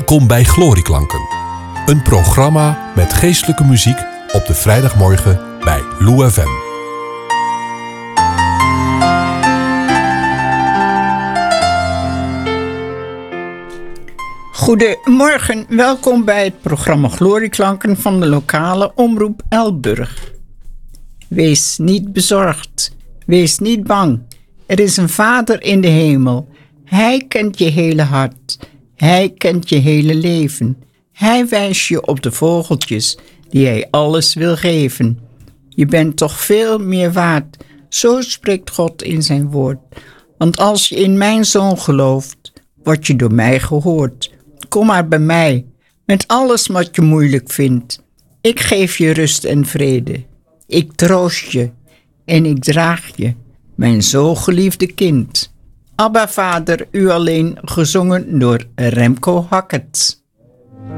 Welkom bij Glorieklanken. Een programma met geestelijke muziek op de vrijdagmorgen bij Lou FM. Goedemorgen, welkom bij het programma Glorieklanken van de lokale omroep Elburg. Wees niet bezorgd, wees niet bang. Er is een Vader in de hemel. Hij kent je hele hart. Hij kent je hele leven. Hij wijst je op de vogeltjes die hij alles wil geven. Je bent toch veel meer waard, zo spreekt God in zijn woord. Want als je in mijn Zoon gelooft, word je door mij gehoord. Kom maar bij mij, met alles wat je moeilijk vindt. Ik geef je rust en vrede. Ik troost je en ik draag je, mijn zo geliefde kind. Abba Vader, u alleen, gezongen door Remco Hackett.